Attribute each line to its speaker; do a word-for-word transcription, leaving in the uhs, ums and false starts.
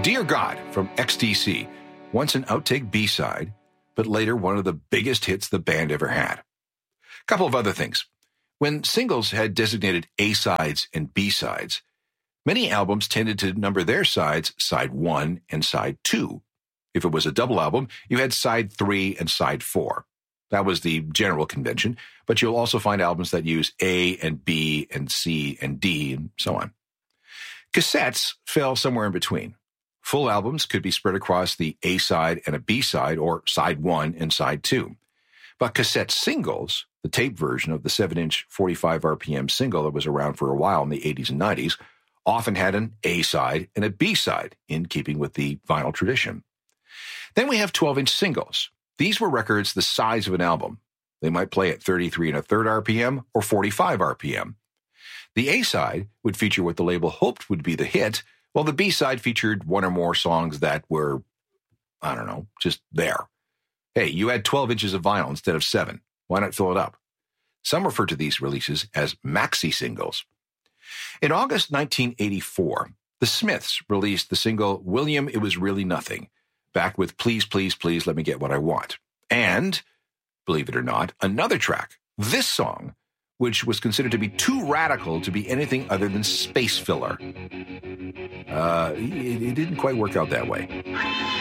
Speaker 1: Dear God from X T C, once an outtake B-side, but later one of the biggest hits the band ever had. A couple of other things. When singles had designated A-sides and B-sides, many albums tended to number their sides side one and side two. If it was a double album, you had side three and side four. That was the general convention, but you'll also find albums that use A and B and C and D and so on. Cassettes fell somewhere in between. Full albums could be spread across the A-side and a B-side, or side one and side two. But cassette singles, the tape version of the seven-inch forty-five R P M single that was around for a while in the eighties and nineties, often had an A-side and a B-side, in keeping with the vinyl tradition. Then we have twelve-inch singles. These were records the size of an album. They might play at thirty-three and a third R P M or forty-five R P M. The A-side would feature what the label hoped would be the hit, while the B-side featured one or more songs that were, I don't know, just there. Hey, you had twelve inches of vinyl instead of seven. Why not fill it up? Some refer to these releases as maxi singles. In August nineteen eighty-four, the Smiths released the single William, It Was Really Nothing, back with Please, Please, Please Let Me Get What I Want. And, believe it or not, another track, this song, which was considered to be too radical to be anything other than space filler. Uh, it, it didn't quite work out that way.